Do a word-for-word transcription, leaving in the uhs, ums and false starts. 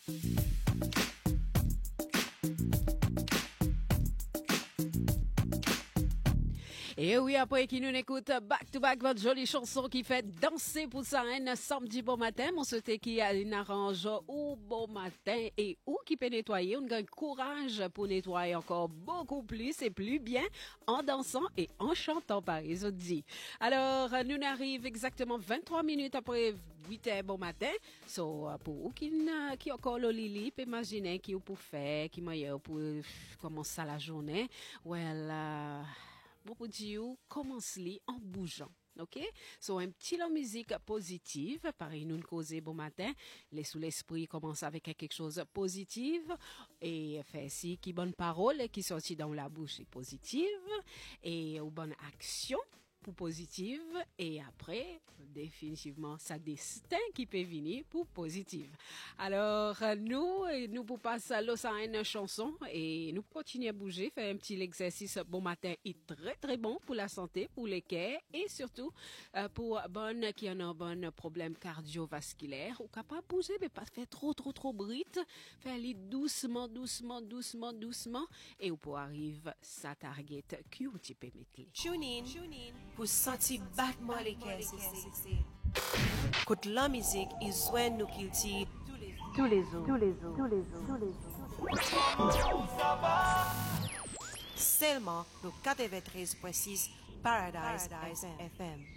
Et oui, après qui nous écoute back to back votre jolie chanson qui fait danser pour ça un samedi bon matin. On souhaite qui a une arrange ou bon matin et ou qui peut nettoyer. On gagne courage pour nettoyer encore beaucoup plus et plus bien en dansant et en chantant par les autres dit. Alors, nous arrive exactement vingt-trois minutes après huit heures bon matin. So, pour vous qui, qui encore le lili, peut imaginer qui vous pour faire, qui meilleur pour commencer la journée. Well, uh, beaucoup dire commence-li en bougeant. OK? So, un petit la musique positive. Pareil, nous causer bon matin. Les sous l'esprit commence avec quelque chose de positif. Et fait si, qui bonne parole qui sortit dans la bouche est positive. Et aux bonnes actions pour positive. Et après, définitivement, ça destin qui peut venir pour positive. Alors, nous, nous pour passer l'eau à une chanson et nous continuer à bouger, faire un petit exercice bon matin est très très bon pour la santé, pour les cœurs et surtout euh, pour bonne qui en a un bon problème cardiovasculaire. Ou capable de bouger, mais pas faire trop trop trop brite. Faire les doucement, doucement, doucement, doucement. Et pour arriver sa target que tu peux mettre. Tune in, tune in. Pour sentir battement les caisses. Quand la musique est joint nous kilti tous les jours, tous les jours, tous les jours, tous les jours. Seulement le quatre-vingt-treize point six Paradise, Paradise F M.